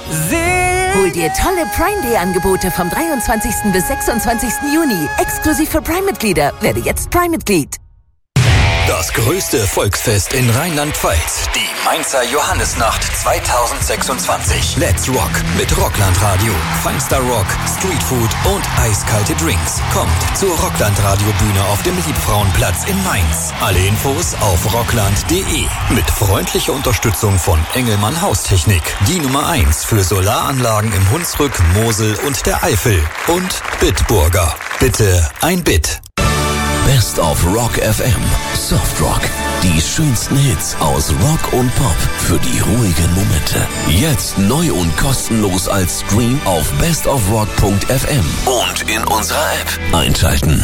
Hol dir tolle Prime Day Angebote vom 23. bis 26. Juni. Exklusiv für Prime-Mitglieder. Werde jetzt Prime-Mitglied. Das größte Volksfest in Rheinland-Pfalz, die Mainzer Johannisnacht 2026. Let's Rock mit Rocklandradio. Feinster Rock, Streetfood und eiskalte Drinks. Kommt zur Rocklandradio-Bühne auf dem Liebfrauenplatz in Mainz. Alle Infos auf rockland.de. Mit freundlicher Unterstützung von Engelmann Haustechnik. Die Nummer 1 für Solaranlagen im Hunsrück, Mosel und der Eifel. Und Bitburger. Bitte ein Bit. Best of Rock FM. Soft Rock. Die schönsten Hits aus Rock und Pop für die ruhigen Momente. Jetzt neu und kostenlos als Stream auf bestofrock.fm und in unserer App einschalten.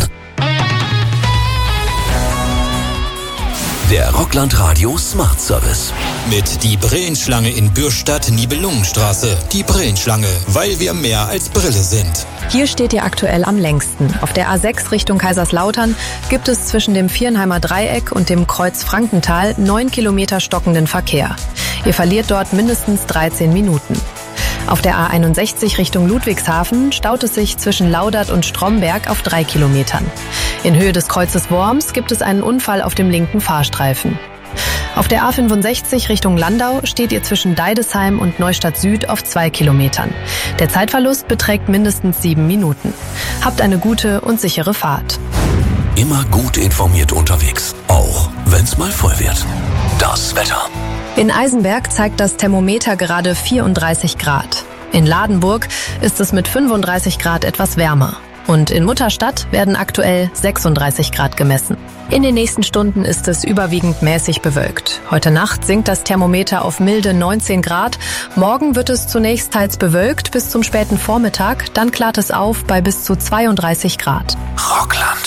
Der Rocklandradio Smart Service. Mit die Brillenschlange in Bürstadt-Nibelungenstraße. Die Brillenschlange, weil wir mehr als Brille sind. Hier steht ihr aktuell am längsten. Auf der A6 Richtung Kaiserslautern gibt es zwischen dem Viernheimer Dreieck und dem Kreuz Frankenthal 9 Kilometer stockenden Verkehr. Ihr verliert dort mindestens 13 Minuten. Auf der A61 Richtung Ludwigshafen staut es sich zwischen Laudert und Stromberg auf 3 Kilometern. In Höhe des Kreuzes Worms gibt es einen Unfall auf dem linken Fahrstreifen. Auf der A65 Richtung Landau steht ihr zwischen Deidesheim und Neustadt Süd auf 2 Kilometern. Der Zeitverlust beträgt mindestens 7 Minuten. Habt eine gute und sichere Fahrt. Immer gut informiert unterwegs, auch wenn's mal voll wird. Das Wetter. In Eisenberg zeigt das Thermometer gerade 34 Grad. In Ladenburg ist es mit 35 Grad etwas wärmer. Und in Mutterstadt werden aktuell 36 Grad gemessen. In den nächsten Stunden ist es überwiegend mäßig bewölkt. Heute Nacht sinkt das Thermometer auf milde 19 Grad. Morgen wird es zunächst teils bewölkt bis zum späten Vormittag. Dann klart es auf bei bis zu 32 Grad. Rockland.